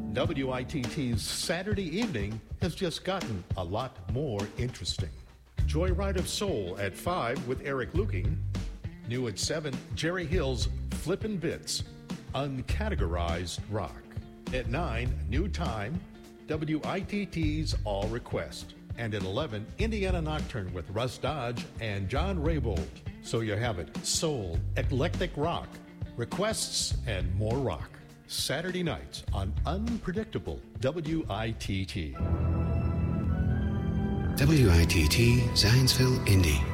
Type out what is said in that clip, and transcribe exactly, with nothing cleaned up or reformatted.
W I T T's Saturday evening has just gotten a lot more interesting. Joyride of Soul at five with Eric Luking. New at seven, Jerry Hill's Flippin' Bits, Uncategorized Rock. At nine, New Time, W I T T's All Request. And at eleven, Indiana Nocturne with Russ Dodge and John Raybould. So you have it, soul, eclectic rock, requests, and more rock. Saturday nights on Unpredictable W I T T. W I T T Zionsville, Indy.